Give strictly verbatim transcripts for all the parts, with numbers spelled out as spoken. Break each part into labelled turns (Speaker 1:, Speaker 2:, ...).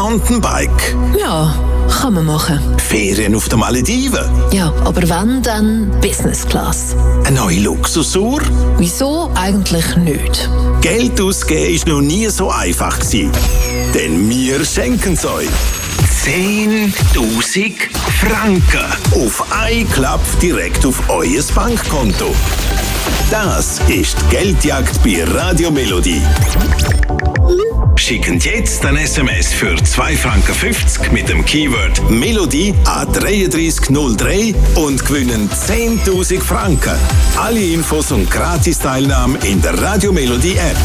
Speaker 1: Mountainbike.
Speaker 2: Ja, kann man machen.
Speaker 1: Ferien auf den Malediven.
Speaker 2: Ja, aber wenn, dann Business Class.
Speaker 1: Eine neue Luxusuhr.
Speaker 2: Wieso eigentlich nicht?
Speaker 1: Geld ausgeben ist noch nie so einfach gewesen. Denn wir schenken es euch. zehntausend Franken auf einen Klapp direkt auf euer Bankkonto. Das ist die Geldjagd bei Radio Melodie. Schicken jetzt ein S M S für zwei Franken fünfzig mit dem Keyword Melodie an drei drei null drei und gewinnen zehntausend Franken. Alle Infos und Gratis-Teilnahme in der Radio Melodie App.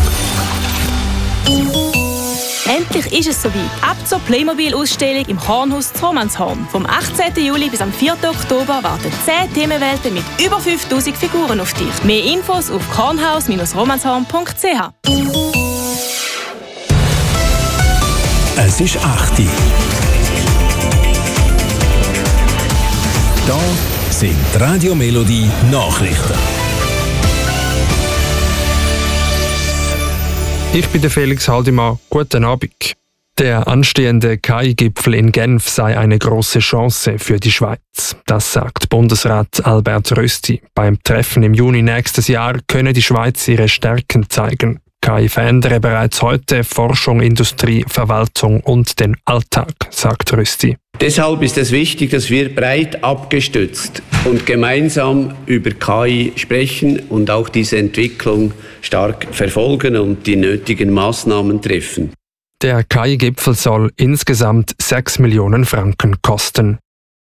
Speaker 3: Endlich ist es soweit. Ab zur Playmobil-Ausstellung im Kornhaus zu Romanshorn. Vom achtzehnten Juli bis am vierten Oktober warten zehn Themenwelten mit über fünftausend Figuren auf dich. Mehr Infos auf kornhaus Bindestrich romanshorn Punkt c h.
Speaker 4: Es ist acht Uhr. Da sind die Radio Melodie Nachrichten.
Speaker 5: Ich bin der Felix Haldimann. Guten Abend. Der anstehende K I-Gipfel in Genf sei eine große Chance für die Schweiz. Das sagt Bundesrat Albert Rösti. Beim Treffen im Juni nächstes Jahr könne die Schweiz ihre Stärken zeigen. K I verändere bereits heute Forschung, Industrie, Verwaltung und den Alltag, sagt Rösti.
Speaker 6: Deshalb ist es wichtig, dass wir breit abgestützt und gemeinsam über K I sprechen und auch diese Entwicklung stark verfolgen und die nötigen Maßnahmen treffen.
Speaker 5: Der K I-Gipfel soll insgesamt sechs Millionen Franken kosten.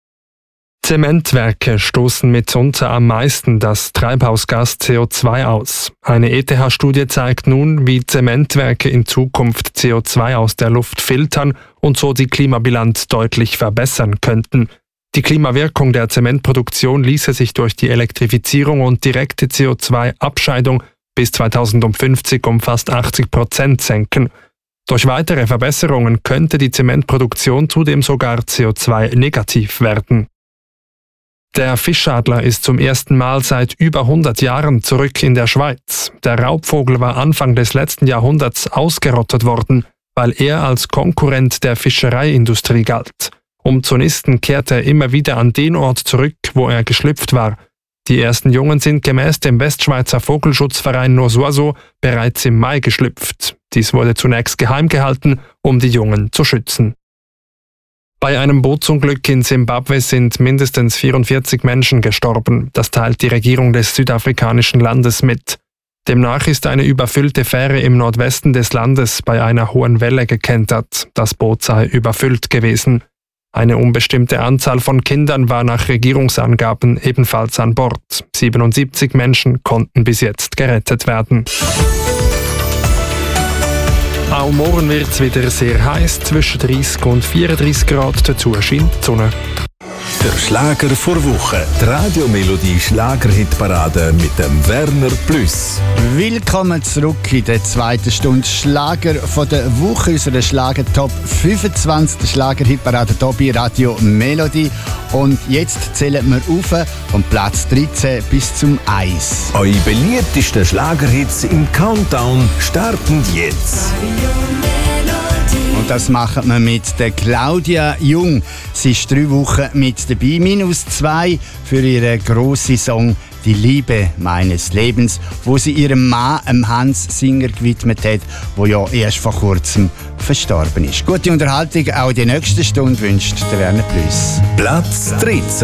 Speaker 5: Zementwerke stoßen mitunter am meisten das Treibhausgas C O zwei aus. Eine E T H-Studie zeigt nun, wie Zementwerke in Zukunft C O zwei aus der Luft filtern und so die Klimabilanz deutlich verbessern könnten. Die Klimawirkung der Zementproduktion ließe sich durch die Elektrifizierung und direkte C O zwei Abscheidung bis zweitausendfünfzig um fast achtzig Prozent senken. Durch weitere Verbesserungen könnte die Zementproduktion zudem sogar C O zwei negativ werden. Der Fischadler ist zum ersten Mal seit über hundert Jahren zurück in der Schweiz. Der Raubvogel war Anfang des letzten Jahrhunderts ausgerottet worden, weil er als Konkurrent der Fischereiindustrie galt. Umzunisten kehrte er immer wieder an den Ort zurück, wo er geschlüpft war. Die ersten Jungen sind gemäß dem Westschweizer Vogelschutzverein Nosuaso bereits im Mai geschlüpft. Dies wurde zunächst geheim gehalten, um die Jungen zu schützen. Bei einem Bootsunglück in Simbabwe sind mindestens vierundvierzig Menschen gestorben. Das teilt die Regierung des südafrikanischen Landes mit. Demnach ist eine überfüllte Fähre im Nordwesten des Landes bei einer hohen Welle gekentert. Das Boot sei überfüllt gewesen. Eine unbestimmte Anzahl von Kindern war nach Regierungsangaben ebenfalls an Bord. siebenundsiebzig Menschen konnten bis jetzt gerettet werden. Auch morgen wird es wieder sehr heiß, zwischen dreißig und vierunddreißig Grad, dazu scheint die Sonne.
Speaker 4: Der Schlager vor Woche. Die Radio Melodie Schlagerhitparade mit dem Werner Plus.
Speaker 7: Willkommen zurück in der zweiten Stunde Schlager von der Woche, unserer Schlager Top fünfundzwanzig Schlagerhitparade hier bei Radio Melodie. Und jetzt zählen wir auf von Platz dreizehn bis zum eins.
Speaker 4: Eure beliebtesten Schlagerhits im Countdown starten jetzt.
Speaker 7: Und das machen wir mit der Claudia Jung. Sie ist drei Wochen mit dabei. Minus zwei für ihren grossen Song «Die Liebe meines Lebens», wo sie ihrem Mann, dem Hans Singer, gewidmet hat, der ja erst vor kurzem verstorben ist. Gute Unterhaltung auch die nächste Stunde wünscht der Werner Plus.
Speaker 4: Platz dreizehn.